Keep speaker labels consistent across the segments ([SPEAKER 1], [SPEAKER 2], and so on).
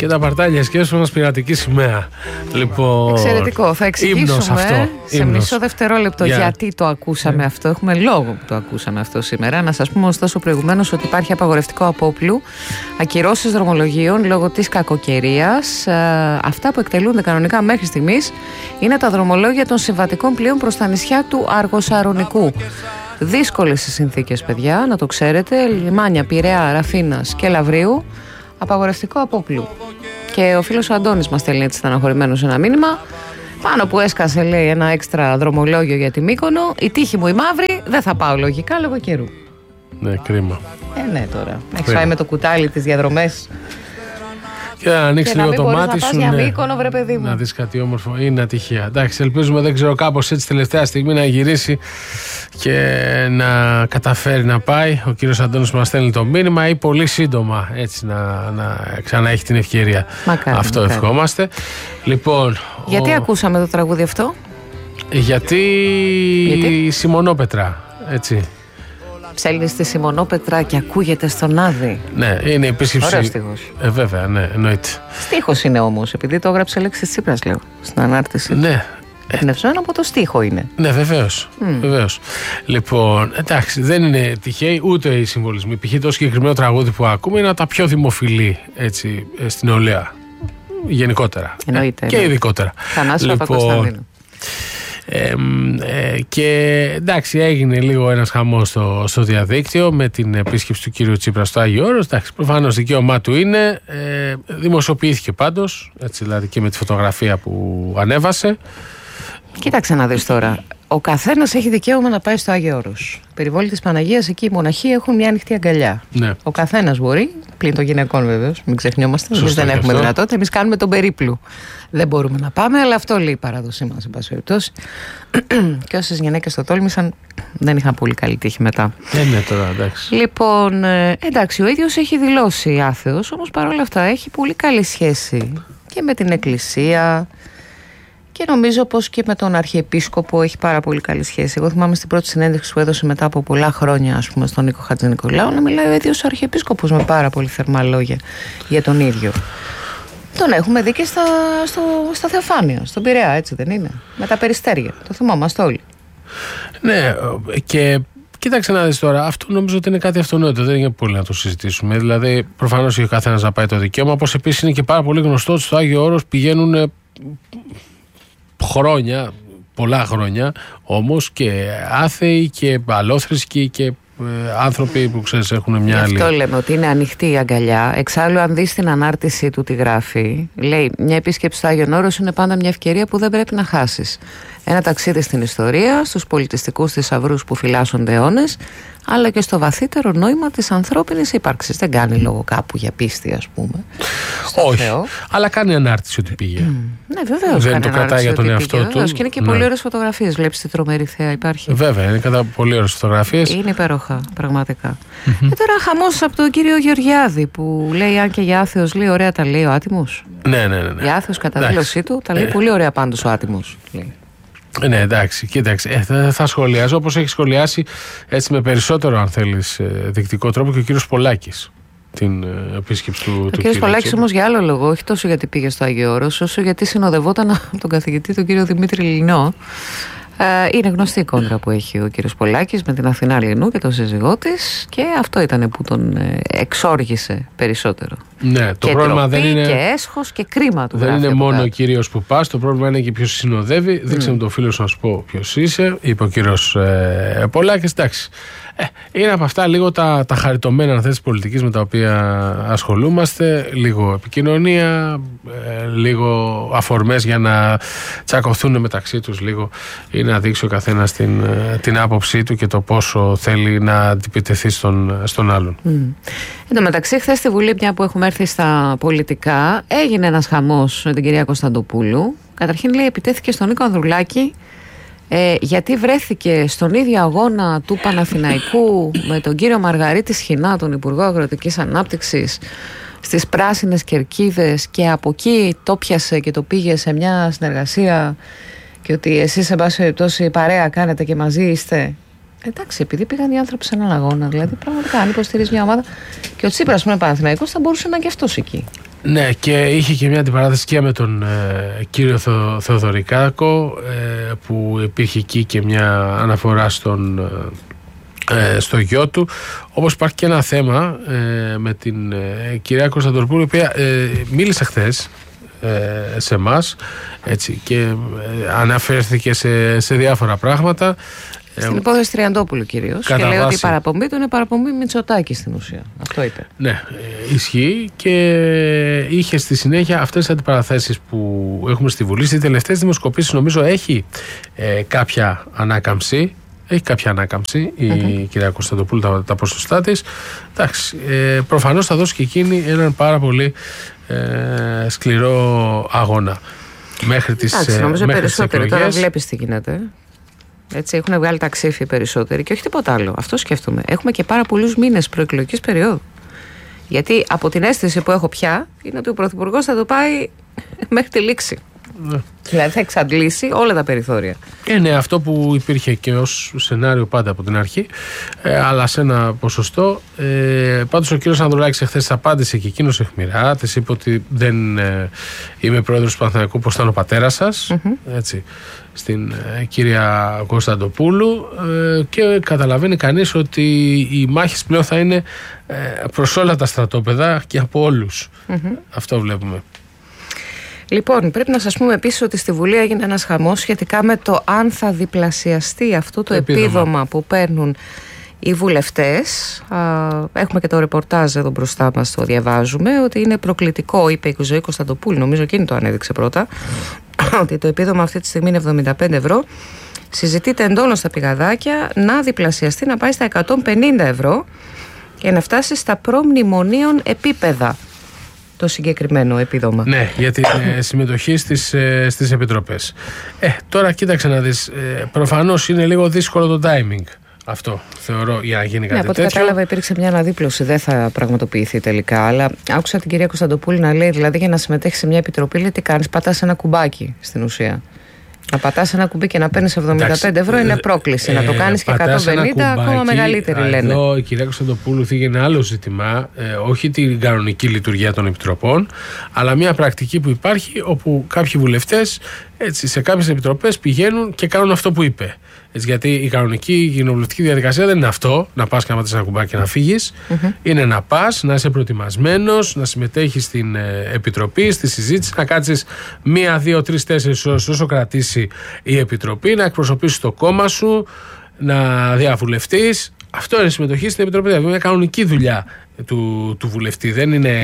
[SPEAKER 1] Και τα παρτάλια σκέψου μας πειρατική σημαία. Λοιπόν,
[SPEAKER 2] εξαιρετικό. Θα εξηγήσουμε σε μισό δευτερόλεπτο γιατί το ακούσαμε αυτό. Έχουμε λόγο που το ακούσαμε αυτό σήμερα. Να σας πούμε ωστόσο προηγουμένως ότι υπάρχει απαγορευτικό απόπλου, ακυρώσεις δρομολογίων λόγω της κακοκαιρίας. Αυτά που εκτελούνται κανονικά μέχρι στιγμής είναι τα δρομολόγια των συμβατικών πλοίων προς τα νησιά του Αργοσαρονικού. Δύσκολες οι συνθήκες, παιδιά, να το ξέρετε. Λιμάνια Πειραιά, Ραφίνας και Λαβρίου, απαγορευτικό απόπλου. Και ο φίλος ο Αντώνης μας στέλνει έτσι στεναχωρημένος ένα μήνυμα. Πάνω που έσκασε, λέει, ένα έξτρα δρομολόγιο για τη Μύκονο. Η τύχη μου η μαύρη, δεν θα πάω λογικά λόγω καιρού.
[SPEAKER 1] Ναι, κρίμα.
[SPEAKER 2] Ναι, τώρα. Έχεις φάει με το κουτάλι τις διαδρομές.
[SPEAKER 1] Και να ανοίξει λίγο το μάτι σου.
[SPEAKER 2] Για Μύκονο, βρε παιδί μου.
[SPEAKER 1] Να δεις κάτι όμορφο. Είναι ατυχία. Εντάξει, ελπίζουμε, δεν ξέρω, κάπως έτσι τελευταία στιγμή να γυρίσει και να καταφέρει να πάει. Ο κύριος Αντώνης μας στέλνει το μήνυμα, ή πολύ σύντομα έτσι να ξανά έχει την ευκαιρία.
[SPEAKER 2] Μακάρι,
[SPEAKER 1] αυτό
[SPEAKER 2] μακάρι.
[SPEAKER 1] Ευχόμαστε. Λοιπόν,
[SPEAKER 2] γιατί ακούσαμε το τραγούδι αυτό?
[SPEAKER 1] Γιατί η Σιμονόπετρα, έτσι.
[SPEAKER 2] Ψέλνει στη Σιμονόπετρα και ακούγεται στον Άδη.
[SPEAKER 1] Ναι, είναι επίσκεψη.
[SPEAKER 2] Ωραίος στίχος.
[SPEAKER 1] Βέβαια, ναι, εννοείται.
[SPEAKER 2] Στίχος είναι όμως, επειδή το έγραψε Αλέξης Τσίπρας, λέω, στην ανάρτηση.
[SPEAKER 1] Ναι.
[SPEAKER 2] Εμπνευσμένο από το στίχο είναι.
[SPEAKER 1] Ναι, βεβαίως. Βεβαίως. Λοιπόν, εντάξει, δεν είναι τυχαίοι ούτε οι συμβολισμοί. Π.χ. το συγκεκριμένο τραγούδι που ακούμε είναι από τα πιο δημοφιλή, έτσι, στην νεολαία. Γενικότερα.
[SPEAKER 2] Εννοείται.
[SPEAKER 1] Και ειδικότερα.
[SPEAKER 2] Θανάσης Παπακοσταντίνου.
[SPEAKER 1] Και εντάξει, έγινε λίγο ένας χαμός στο διαδίκτυο με την επίσκεψη του κύριου Τσίπρα στο Άγιο Όρος. Εντάξει, προφανώς δικαίωμά του είναι. Δημοσιοποιήθηκε πάντως, έτσι, δηλαδή και με τη φωτογραφία που ανέβασε.
[SPEAKER 2] Κοίταξε να δεις τώρα. Ο καθένας έχει δικαίωμα να πάει στο Άγιο Όρος. Περιβόλη της Παναγίας, εκεί οι μοναχοί έχουν μια ανοιχτή αγκαλιά.
[SPEAKER 1] Ναι.
[SPEAKER 2] Ο καθένας μπορεί, πλην των γυναικών βεβαίως, μην ξεχνιόμαστε. Εμείς δεν έχουμε δυνατότητα, εμείς κάνουμε τον περίπλου. Δεν μπορούμε να πάμε, αλλά αυτό λέει η παράδοσή μας, εν πάση περιπτώσει. Και όσες γυναίκες το τόλμησαν, δεν είχαν πολύ καλή τύχη μετά.
[SPEAKER 1] Ναι, τώρα, εντάξει.
[SPEAKER 2] Λοιπόν, εντάξει, ο ίδιος έχει δηλώσει άθεος, όμως παρόλα αυτά έχει πολύ καλή σχέση και με την Εκκλησία. Και νομίζω πως και με τον Αρχιεπίσκοπο έχει πάρα πολύ καλή σχέση. Εγώ θυμάμαι στην πρώτη συνέντευξη που έδωσε μετά από πολλά χρόνια, ας πούμε, στον Νίκο Χατζηνικολάου, να μιλάει ο ίδιος ο Αρχιεπίσκοπος με πάρα πολύ θερμά λόγια για τον ίδιο. Τον έχουμε δει και στα Θεοφάνεια, στον Πειραιά, έτσι δεν είναι? Με τα Περιστέρια. Το θυμόμαστε όλοι.
[SPEAKER 1] Ναι, και κοίταξε να δεις τώρα, αυτό νομίζω ότι είναι κάτι αυτονόητο, δεν είναι πολύ να το συζητήσουμε. Δηλαδή, προφανώς έχει ο καθένας να πάει το δικαίωμα, όπως επίσης είναι και πάρα πολύ γνωστό ότι στο Άγιο Όρος πηγαίνουν χρόνια, πολλά χρόνια όμως, και άθεοι και αλόθρησκοι και άνθρωποι που ξέρεις έχουν μια άλλη.
[SPEAKER 2] Αυτό λέμε ότι είναι ανοιχτή η αγκαλιά. Εξάλλου, αν δεις την ανάρτηση του τι γράφει, λέει: μια επίσκεψη στο Άγιον Όρος είναι πάντα μια ευκαιρία που δεν πρέπει να χάσεις. Ένα ταξίδι στην ιστορία, στους πολιτιστικούς θησαυρούς που φυλάσσονται αιώνες, αλλά και στο βαθύτερο νόημα της ανθρώπινης ύπαρξης. Δεν κάνει λόγο κάπου για πίστη, ας πούμε.
[SPEAKER 1] Όχι,
[SPEAKER 2] Θεό.
[SPEAKER 1] αλλά κάνει ανάρτηση ότι πήγε.
[SPEAKER 2] Ναι, βεβαίως.
[SPEAKER 1] Δεν το κρατάει για τον εαυτό του.
[SPEAKER 2] Και είναι και πολύ ωραίες φωτογραφίες. Βλέπεις τη τρομερή θέα, υπάρχει.
[SPEAKER 1] Βέβαια, είναι κατά πολύ ωραίες φωτογραφίες.
[SPEAKER 2] Είναι υπέροχα, πραγματικά. Και τώρα χαμός από τον κύριο Γεωργιάδη που λέει: αν και για άθεος λέει ωραία τα λέει ο άτιμος.
[SPEAKER 1] Ναι.
[SPEAKER 2] Για άθεος κατά δήλωσή του τα λέει πολύ ωραία πάντως ο άτιμος.
[SPEAKER 1] Ναι, εντάξει, κοίταξε. Θα σχολιάζω όπως έχει σχολιάσει, έτσι με περισσότερο, αν θέλεις, δεικτικό τρόπο, και ο κύριος Πολάκης την επίσκεψη του.
[SPEAKER 2] Ο κύριος Πολάκης όμως για άλλο λόγο, όχι τόσο γιατί πήγε στο Άγιο Όρος, όσο γιατί συνοδευόταν από τον καθηγητή τον κύριο Δημήτρη Λινό. Είναι γνωστή η κόντρα που έχει ο κύριος Πολάκης με την Αθηνά Λινού και τον σύζυγό της, και αυτό ήταν που τον εξόργησε περισσότερο.
[SPEAKER 1] Ναι, το
[SPEAKER 2] και
[SPEAKER 1] πρόβλημα
[SPEAKER 2] τροπή,
[SPEAKER 1] δεν είναι.
[SPEAKER 2] Και έσχος και κρίμα του.
[SPEAKER 1] Δεν είναι μόνο ο κύριος που πας, το πρόβλημα είναι και ποιος συνοδεύει. Δείξε μου τον φίλο σου να σου πω ποιος είσαι, είπε ο κύριος Πολάκης. Εντάξει. Είναι από αυτά λίγο τα χαριτωμένα, αν θες, πολιτικής με τα οποία ασχολούμαστε. Λίγο επικοινωνία, λίγο αφορμές για να τσακωθούν μεταξύ τους λίγο, ή να δείξει ο καθένας την άποψή του και το πόσο θέλει να αντιπιτεθεί στον άλλον.
[SPEAKER 2] Εν τω μεταξύ, χθες στη Βουλή, μια που έχουμε έρθει στα πολιτικά, έγινε ένας χαμός με την κυρία Κωνσταντοπούλου. Καταρχήν, λέει, επιτέθηκε στον Νίκο Ανδρουλάκη γιατί βρέθηκε στον ίδιο αγώνα του Παναθηναϊκού με τον κύριο Μαργαρίτη Σχοινά, τον Υπουργό Αγροτικής Ανάπτυξης, στις πράσινες κερκίδες, και από εκεί το πιάσε και το πήγε σε μια συνεργασία, και ότι εσείς, σε πάση περιπτώσει, παρέα κάνετε και μαζί είστε. Εντάξει, επειδή πήγαν οι άνθρωποι σε έναν αγώνα, δηλαδή πραγματικά αν υποστηρίζει μια ομάδα, και ο Τσίπρας που είναι Παναθηναϊκός θα μπορούσε να είναι και αυτός εκεί.
[SPEAKER 1] Ναι, και είχε και μια αντιπαράθεση και με τον κύριο Θεοδωρικάκο, που υπήρχε εκεί και μια αναφορά στο γιο του. Όπως υπάρχει και ένα θέμα με την κυρία Κωνσταντοπούλου, η οποία μίλησε χθες σε εμάς, έτσι, και αναφέρθηκε σε διάφορα πράγματα.
[SPEAKER 2] Στην υπόθεση Τριαντόπουλου κυρίως. Και λέει ότι η παραπομπή του είναι παραπομπή Μητσοτάκη στην ουσία. Αυτό είπε.
[SPEAKER 1] Ναι, ισχύει, και είχε στη συνέχεια αυτές τις αντιπαραθέσεις που έχουμε στη Βουλή. Στις τελευταίες δημοσκοπήσεις νομίζω έχει κάποια ανάκαμψη. Η κυρία Κωνσταντοπούλου τα ποσοστά της. Εντάξει, προφανώς θα δώσει και εκείνη έναν πάρα πολύ σκληρό αγώνα μέχρι τις
[SPEAKER 2] νομίζω περισσότερο. Τώρα
[SPEAKER 1] εκλογές.
[SPEAKER 2] βλέπεις τι γίνεται. Έτσι, έχουν βγάλει τα ξύφη περισσότεροι και όχι τίποτα άλλο. Αυτό σκέφτομαι. Έχουμε και πάρα πολλούς μήνες προεκλογικής περίοδου. Γιατί από την αίσθηση που έχω πια είναι ότι ο Πρωθυπουργός θα το πάει μέχρι τη λήξη. Ναι. Δηλαδή θα εξαντλήσει όλα τα περιθώρια.
[SPEAKER 1] Είναι αυτό που υπήρχε και ως σενάριο πάντα από την αρχή, αλλά σε ένα ποσοστό. Πάντως ο κύριος Ανδρουλάκης εχθές απάντησε και εκείνος αιχμηρά. Της είπε ότι δεν είμαι πρόεδρος του Παναθηναϊκού, πως ήταν ο πατέρας σας, έτσι, στην κυρία Κωνσταντοπούλου, και καταλαβαίνει κανείς ότι οι μάχες πλέον θα είναι προς όλα τα στρατόπεδα και από όλους. Αυτό βλέπουμε.
[SPEAKER 2] Λοιπόν, πρέπει να σας πούμε επίσης ότι στη Βουλή έγινε ένας χαμός σχετικά με το αν θα διπλασιαστεί αυτό το επίδομα που παίρνουν οι βουλευτές. Έχουμε και το ρεπορτάζ εδώ μπροστά μας, το διαβάζουμε, ότι είναι προκλητικό, είπε η Ζωή Κωνσταντοπούλου, νομίζω εκείνη το ανέδειξε πρώτα, ότι το επίδομα αυτή τη στιγμή είναι 75 ευρώ. Συζητείται εντόνως στα πηγαδάκια να διπλασιαστεί, να πάει στα 150 ευρώ και να φτάσει στα προμνημονίων επίπεδα το συγκεκριμένο επίδομα.
[SPEAKER 1] Ναι, για τη συμμετοχή στις επιτροπές. Τώρα κοίταξε να δεις, προφανώς είναι λίγο δύσκολο το timing αυτό, θεωρώ, για να γίνει κάτι
[SPEAKER 2] από
[SPEAKER 1] τέτοιο.
[SPEAKER 2] ό,τι κατάλαβα υπήρξε μια αναδίπλωση, δεν θα πραγματοποιηθεί τελικά, αλλά άκουσα την κυρία Κωνσταντοπούλου να λέει, δηλαδή για να συμμετέχει σε μια επιτροπή, λέει τι κάνεις, πατάς ένα κουμπάκι στην ουσία. Να πατάς ένα κουμπί και να παίρνεις 75 ευρώ είναι πρόκληση. Να το κάνεις και 150, ακόμα μεγαλύτερη λένε.
[SPEAKER 1] Εδώ η κυρία Κωνσταντοπούλου θίγει ένα άλλο ζήτημα, όχι την κανονική λειτουργία των επιτροπών, αλλά μια πρακτική που υπάρχει, όπου κάποιοι βουλευτές, έτσι, σε κάποιες επιτροπές πηγαίνουν και κάνουν αυτό που είπε. Έτσι, γιατί η κανονική κοινοβουλευτική διαδικασία δεν είναι αυτό, να πας και να πατήσεις ένα κουμπάκι και να φύγεις. Είναι να πας, να είσαι προετοιμασμένος, να συμμετέχεις στην επιτροπή, στη συζήτηση, να κάτσεις 1, 2, 3, 4 ώρες όσο κρατήσει η επιτροπή, να εκπροσωπήσεις το κόμμα σου, να διαβουλευτείς. Αυτό είναι συμμετοχή στην επιτροπή. Δηλαδή, είναι μια κανονική δουλειά του βουλευτή. Δεν είναι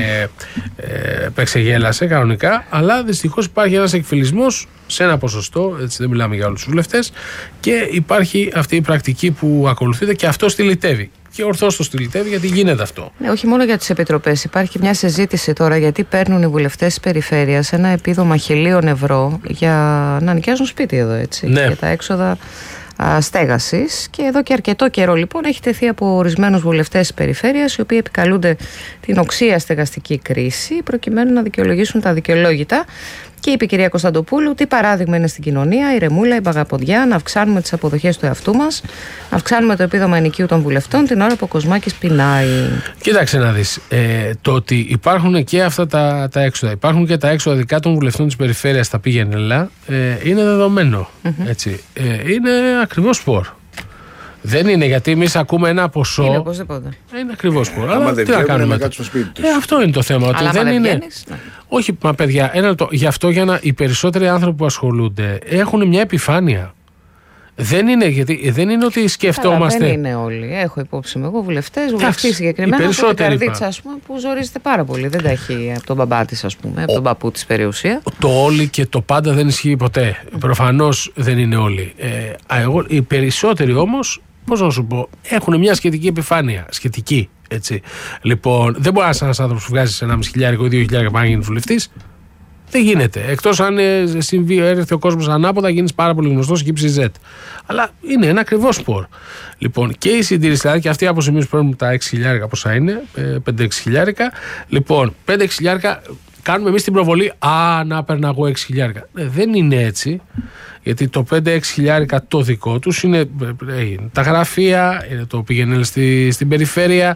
[SPEAKER 1] παίξε-γέλασε κανονικά, αλλά δυστυχώς υπάρχει ένας εκφυλισμός σε ένα ποσοστό, έτσι, δεν μιλάμε για όλους τους βουλευτές, και υπάρχει αυτή η πρακτική που ακολουθείται και αυτό στυλιτεύει. Και ορθώς το στυλιτεύει, γιατί γίνεται αυτό.
[SPEAKER 2] Ναι, όχι μόνο για τις επιτροπές. Υπάρχει και μια συζήτηση τώρα γιατί παίρνουν οι βουλευτές της περιφέρειας ένα επίδομα 1.000 ευρώ για να νοικιάζουν σπίτι εδώ, έτσι.
[SPEAKER 1] Ναι.
[SPEAKER 2] Για τα έξοδα στέγασης, και εδώ και αρκετό καιρό λοιπόν έχει τεθεί από ορισμένους βουλευτές της περιφέρειας, οι οποίοι επικαλούνται την οξία στεγαστική κρίση προκειμένου να δικαιολογήσουν τα δικαιολόγητα. Και είπε η κυρία Κωνσταντοπούλου, τι παράδειγμα είναι στην κοινωνία, η ρεμούλα, η παγαποντιά, να αυξάνουμε τις αποδοχές του εαυτού μας, να αυξάνουμε το επίδομα ενοικίου των βουλευτών την ώρα που ο Κοσμάκης πεινάει.
[SPEAKER 1] Κοίταξε να δεις, το ότι υπάρχουν και αυτά τα έξοδα, υπάρχουν και τα έξοδα δικά των βουλευτών της περιφέρειας στα πήγαινελα, είναι δεδομένο. Έτσι. Είναι ακριβώς σπορ. Δεν είναι, γιατί εμείς ακούμε ένα ποσό.
[SPEAKER 2] Είναι οπωσδήποτε.
[SPEAKER 1] Είναι ακριβώς σπορ.
[SPEAKER 3] Αλλά τι να κάνουμε κάτω στο σπίτι τους.
[SPEAKER 1] Αυτό είναι το θέμα. Ότι
[SPEAKER 2] αλλά
[SPEAKER 1] δεν είναι.
[SPEAKER 2] Βγαίνεις, ναι.
[SPEAKER 1] Όχι, μα παιδιά, γι' αυτό οι περισσότεροι άνθρωποι που ασχολούνται έχουν μια επιφάνεια. Δεν είναι, γιατί δεν είναι ότι σκεφτόμαστε.
[SPEAKER 2] Αλλά δεν είναι όλοι. Έχω υπόψη μου εγώ βουλευτές, βουλευτή συγκεκριμένα από την Καρδίτσα, ας πούμε, που ζορίζεται πάρα πολύ. Δεν τα έχει από τον μπαμπά της, ας πούμε, από τον παππού της περιουσία.
[SPEAKER 1] Το όλοι και το πάντα δεν ισχύει ποτέ. Προφανώς δεν είναι όλοι. Οι περισσότεροι όμως, πώς να σου πω, έχουν μια σχετική επιφάνεια. Σχετική, έτσι. Λοιπόν, δεν μπορεί ένας άνθρωπος που βγάζει 1.500 ή 2.000 να γίνει βουλευτής. Δεν γίνεται. Εκτός αν έρθει ο κόσμος ανάποδα, γίνεις πάρα πολύ γνωστός και ύψη Z. Αλλά είναι ένα ακριβό σπορ. Λοιπόν, και η συντήρηση, δηλαδή και αυτοί από σημείους που παίρνουν τα 6.000, πόσα είναι, 5-6.000. Λοιπόν, 5-6.000 κάνουμε εμείς την προβολή. Να παίρνα εγώ 6.000. Δεν είναι έτσι. Γιατί το 5-6.000 το δικό τους είναι τα γραφεία, το πηγαίνει στην περιφέρεια.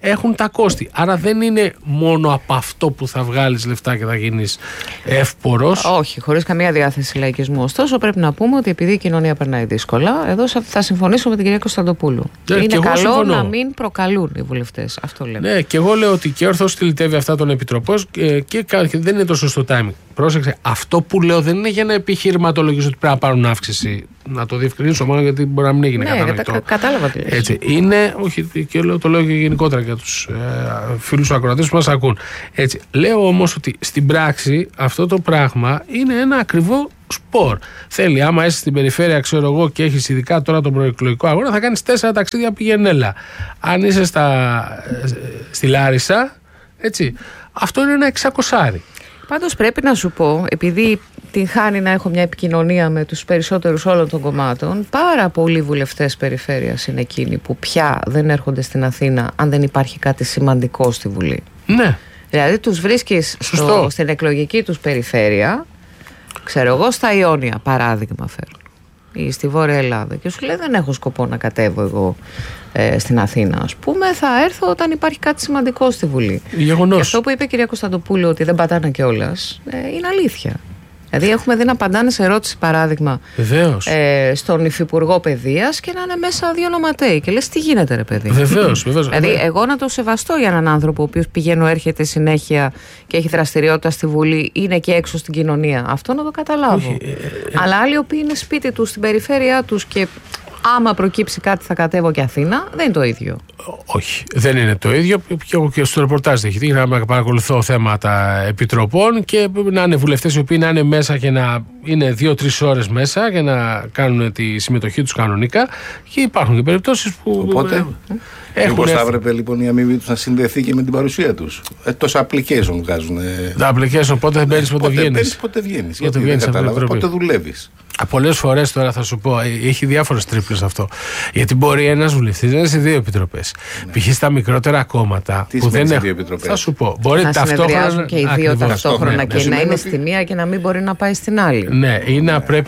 [SPEAKER 1] έχουν τα κόστη. Άρα δεν είναι μόνο από αυτό που θα βγάλεις λεφτά και θα γίνεις εύπορος.
[SPEAKER 2] Όχι, χωρίς καμία διάθεση λαϊκισμού. Ωστόσο, πρέπει να πούμε ότι επειδή η κοινωνία περνάει δύσκολα, εδώ θα συμφωνήσω με την κυρία Κωνσταντοπούλου. Είναι καλό να μην προκαλούν οι βουλευτές. Αυτό λέμε.
[SPEAKER 1] Ναι, και εγώ λέω ότι και όρθος στυλιτεύει αυτά των επιτροπών και δεν είναι το σωστό timing. Πρόσεξε, αυτό που λέω δεν είναι για να επιχειρηματολογήσω ότι πρέπει να πάρουν αύξηση. Να το διευκρινίσω μόνο γιατί μπορεί να μην έγινε κατανοητό.
[SPEAKER 2] Κατάλαβα τι λες.
[SPEAKER 1] Έτσι. Είναι, όχι, και το λέω και γενικότερα για τους φίλους ακροατές που μας ακούν. Έτσι. Λέω όμως ότι στην πράξη αυτό το πράγμα είναι ένα ακριβό σπορ. Θέλει, άμα είσαι στην περιφέρεια, ξέρω εγώ, και έχεις ειδικά τώρα τον προεκλογικό αγώνα, θα κάνεις 4 ταξίδια πηγενέλα. Αν είσαι στη Λάρισα, έτσι, αυτό είναι ένα 600.
[SPEAKER 2] Πάντως πρέπει να σου πω, επειδή την χάνει να έχω μια επικοινωνία με τους περισσότερους όλων των κομμάτων, πάρα πολλοί βουλευτές περιφέρειας είναι εκείνοι που πια δεν έρχονται στην Αθήνα αν δεν υπάρχει κάτι σημαντικό στη Βουλή.
[SPEAKER 1] Ναι.
[SPEAKER 2] Δηλαδή τους βρίσκεις στην εκλογική τους περιφέρεια, ξέρω εγώ, στα Ιόνια, παράδειγμα φέρω, ή στη Βόρεια Ελλάδα, και σου λέει δεν έχω σκοπό να κατέβω εγώ στην Αθήνα, ας πούμε, θα έρθω όταν υπάρχει κάτι σημαντικό στη Βουλή.
[SPEAKER 1] Γεγονός.
[SPEAKER 2] Και αυτό που είπε η κυρία Κωνσταντοπούλου, ότι δεν πατάνε κιόλας, είναι αλήθεια. Δηλαδή δηλαδή έχουμε δει να απαντάνε σε ερώτηση, παράδειγμα, στον Υφυπουργό Παιδείας και να είναι μέσα δύο νοματέοι. Και λες, τι γίνεται, ρε παιδί.
[SPEAKER 1] Βεβαίως.
[SPEAKER 2] Δηλαδή, εγώ να το σεβαστώ για έναν άνθρωπο ο οποίος έρχεται συνέχεια και έχει δραστηριότητα στη Βουλή, είναι και έξω στην κοινωνία. Αυτό να το καταλάβω. Αλλά άλλοι οι οποίοι είναι σπίτι τους, στην περιφέρειά τους και άμα προκύψει κάτι θα κατέβω και Αθήνα, δεν είναι το ίδιο.
[SPEAKER 1] Όχι, δεν είναι το ίδιο. Και εγώ και στο ρεπορτάζ έχει τύχει να παρακολουθώ θέματα επιτροπών και να είναι βουλευτές οι οποίοι να είναι μέσα και να είναι 2-3 ώρες μέσα για να κάνουν τη συμμετοχή τους κανονικά. Και υπάρχουν και περιπτώσεις που.
[SPEAKER 3] Οπότε. Μήπως θα έπρεπε λοιπόν η αμοιβή τους να συνδεθεί και με την παρουσία τους. Τόσα application βγάζουν.
[SPEAKER 1] Τα application πότε δεν μπαίνεις, πότε βγαίνεις.
[SPEAKER 3] Πότε βγαίνεις. Γιατί δεν κατάλαβα, πότε δουλεύεις.
[SPEAKER 1] Πολλές φορές τώρα θα σου πω, έχει διάφορες τρίπλες αυτό. Γιατί μπορεί ένας βουλευτής να είναι σε 2 επιτροπές. Ναι. Π.χ. στα μικρότερα κόμματα
[SPEAKER 3] τι
[SPEAKER 1] που δεν έχουν.
[SPEAKER 3] Θα
[SPEAKER 1] σου πω. Μπορεί
[SPEAKER 2] να
[SPEAKER 1] ταυτόχρονα.
[SPEAKER 2] Και οι δύο ταυτόχρονα και να είναι στη μία και να μην μπορεί να πάει στην άλλη.
[SPEAKER 1] Ναι, πρέπει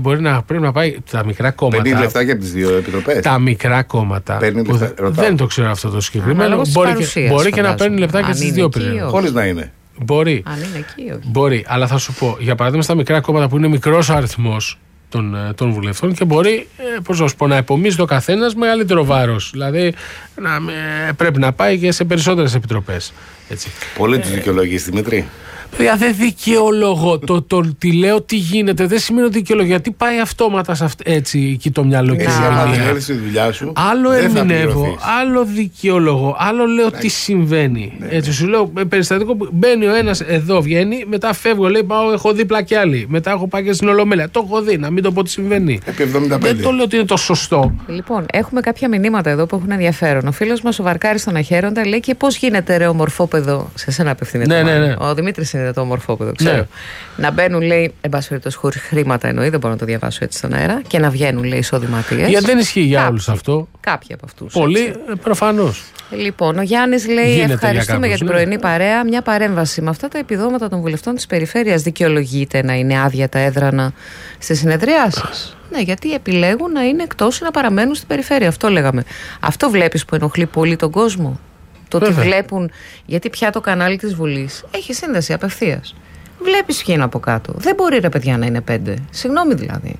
[SPEAKER 1] να πάει τα μικρά κόμματα.
[SPEAKER 3] Παίρνει λεφτά και από τις 2 επιτροπές.
[SPEAKER 1] Τα μικρά κόμματα. Δεν το ξέρω αυτό το συγκεκριμένο. Μπορεί και να παίρνει λεφτά και στις 2 επιτροπές.
[SPEAKER 3] Χωρίς να είναι.
[SPEAKER 1] Μπορεί.
[SPEAKER 2] Αν είναι εκεί, όχι.
[SPEAKER 1] Μπορεί, αλλά θα σου πω, για παράδειγμα, στα μικρά κόμματα που είναι μικρός ο αριθμός των βουλευτών και μπορεί, να επομίζει το καθένας μεγαλύτερο βάρος. Δηλαδή, πρέπει να πάει και σε περισσότερες επιτροπές.
[SPEAKER 3] Πολύ τους δικαιολογείς, Δημήτρη.
[SPEAKER 1] Παιδιά, δεν δικαιολογώ. Τι λέω, τι γίνεται, δεν σημαίνει ότι δικαιολογώ. Γιατί πάει αυτόματα έτσι εκεί το μυαλό και η
[SPEAKER 3] ερμηνεία. Τη δουλειά σου.
[SPEAKER 1] Άλλο ερμηνεύω, άλλο δικαιολογώ, άλλο λέω τι συμβαίνει. Έτσι σου λέω περιστατικό που μπαίνει ο ένας εδώ, βγαίνει, μετά φεύγω, λέει πάω, έχω δίπλα κι άλλοι. Μετά έχω πάει και στην Ολομέλεια. Το έχω δει, να μην το πω τι συμβαίνει. Δεν το λέω ότι είναι το σωστό.
[SPEAKER 2] Λοιπόν, έχουμε κάποια μηνύματα εδώ που έχουν ενδιαφέρον. Ο φίλος μας ο Βαρκάρης στον Αχέροντα λέει και πώς γίνεται ρε ομορφόπεδο. Σε σένα απευθύνεται.
[SPEAKER 1] Ναι.
[SPEAKER 2] Ο Δημήτρης είναι το ομορφόπεδο, ξέρω. Ναι. Να μπαίνουν, λέει, εν πάση περιπτώσει, χωρίς χρήματα εννοεί, δεν μπορώ να το διαβάσω έτσι στον αέρα, και να βγαίνουν, λέει, εισοδηματίες.
[SPEAKER 1] Γιατί δεν ισχύει για όλους αυτό.
[SPEAKER 2] Κάποιοι από αυτούς.
[SPEAKER 1] Πολλοί, προφανώς.
[SPEAKER 2] Λοιπόν, ο Γιάννης λέει: ευχαριστούμε για την πρωινή παρέα. Μια παρέμβαση. Με αυτά τα επιδόματα των βουλευτών της περιφέρειας δικαιολογείται να είναι άδεια τα έδρανα στις συνεδριάσεις? Ναι, γιατί επιλέγουν να είναι εκτός ή να παραμένουν στην περιφέρεια. Αυτό λέγαμε. Αυτό βλέπεις που ενοχλεί πολύ τον κόσμο. Το ότι βλέπουν, γιατί πια το κανάλι της Βουλής έχει σύνδεση απευθείας. Βλέπεις ποιοι είναι από κάτω. Δεν μπορεί, ρε παιδιά, να είναι 5. Συγγνώμη δηλαδή.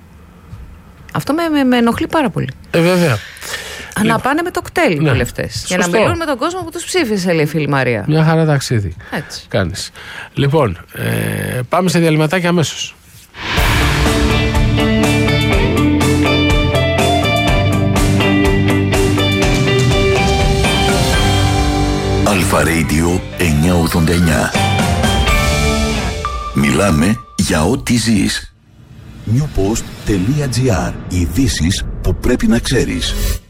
[SPEAKER 2] Αυτό με ενοχλεί πάρα πολύ.
[SPEAKER 1] Βέβαια.
[SPEAKER 2] Να πάνε με το κτέλ οι βουλευτές. Για να μιλούν με τον κόσμο που τους ψήφισε, λέει η φίλη Μαρία.
[SPEAKER 1] Μια χαρά ταξίδι.
[SPEAKER 2] Έτσι
[SPEAKER 1] κάνεις. Λοιπόν, πάμε σε διαλυματάκι αμέσως.
[SPEAKER 4] Αλφα Radio 989. Μιλάμε για ό,τι ζεις. Newpost.gr. Ειδήσεις που πρέπει να ξέρεις.